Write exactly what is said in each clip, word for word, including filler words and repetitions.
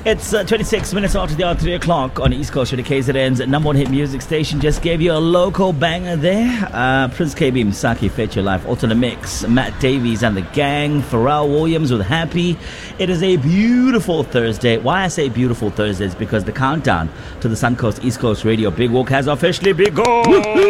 It's uh, twenty-six minutes after the hour, three o'clock on East Coast. K Z N's number one hit music station just gave you a local banger there. Uh, Prince K B Msaki, Fetch Your Life, Alternate Mix, Matt Davies and the gang, Pharrell Williams with Happy. It is a beautiful Thursday. Why I say beautiful Thursday is because the countdown to the Suncoast East Coast Radio Big Walk has officially begun.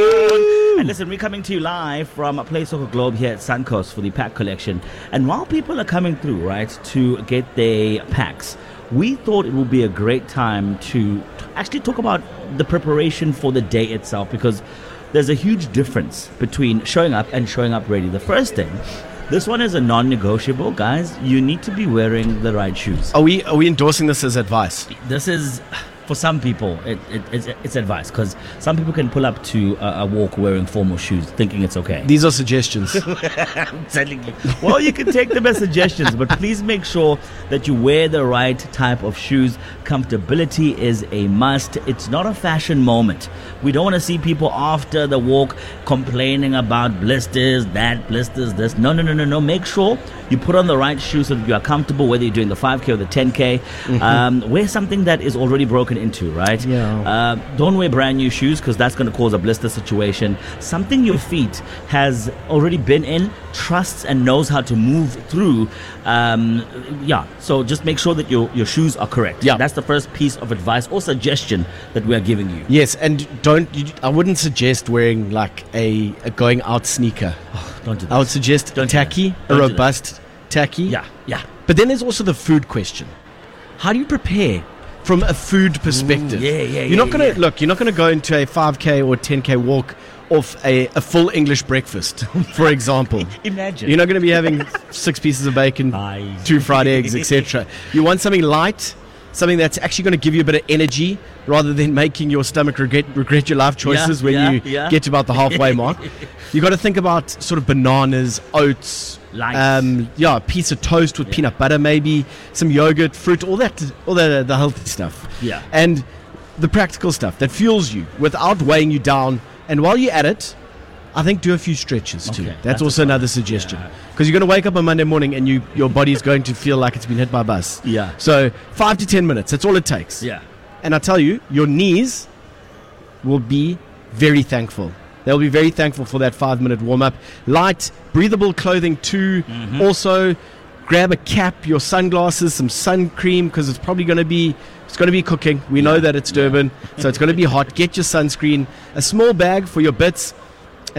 And listen, we're coming to you live from Play Soccer Globe here at Suncoast for the pack collection. And while people are coming through, right, to get their packs, we thought it would be a great time to actually talk about the preparation for the day itself, because there's a huge difference between showing up and showing up ready. The first thing, this one is a non-negotiable, guys. You need to be wearing the right shoes. Are we are we endorsing this as advice? This is, for some people, it, it, it's, it's advice, because some people can pull up to a, a walk wearing formal shoes thinking it's okay. These are suggestions. I'm telling you. Well, you can take them as suggestions, but please make sure that you wear the right type of shoes. Comfortability is a must. It's not a fashion moment. We don't want to see people after the walk complaining about blisters, that blisters, this. No, no, no, no, no. Make sure you put on the right shoes so that you are comfortable, whether you're doing the five K or the ten K. Mm-hmm. Um, wear something that is already broken into, right? Yeah. Uh, don't wear brand new shoes, because that's going to cause a blister situation. Something your feet has already been in, trusts and knows how to move through. Um, yeah. So just make sure that your, your shoes are correct. Yeah. That's the first piece of advice or suggestion that we are giving you. Yes, and don't. You, I wouldn't suggest wearing like a, a going out sneaker. Oh, don't do that. I would suggest Don't a do tacky, that. a Don't do robust tacky. Yeah. Yeah. But then there's also the food question. How do you prepare from a food perspective? Ooh, yeah, yeah, You're not yeah, gonna yeah. look. You're not gonna go into a five K or ten K walk off a, a full English breakfast, for example. Imagine. You're not going to be having six pieces of bacon, Aye. two fried eggs, et cetera. You want something light, something that's actually going to give you a bit of energy, rather than making your stomach regret regret your life choices Yeah, when yeah, you yeah. get to about the halfway mark. You got to think about sort of bananas, oats, Light. um, yeah, a piece of toast with Yeah. peanut butter, maybe some yogurt, fruit, all that, all the the healthy stuff. Yeah. And the practical stuff that fuels you without weighing you down. And while you're at it, I think do a few stretches too. Okay, That's, that's also a- another suggestion. yeah. Because you're going to wake up on Monday morning and you your body's going to feel like it's been hit by a bus. Yeah. So five to ten minutes, that's all it takes. Yeah. And I tell you, your knees will be very thankful. They'll be very thankful for that five-minute warm-up. Light, breathable clothing too. Mm-hmm. Also, grab a cap, your sunglasses, some sun cream, because it's probably going to be it's going to be cooking. We know that it's Durban, so it's going to be hot. Get your sunscreen, a small bag for your bits.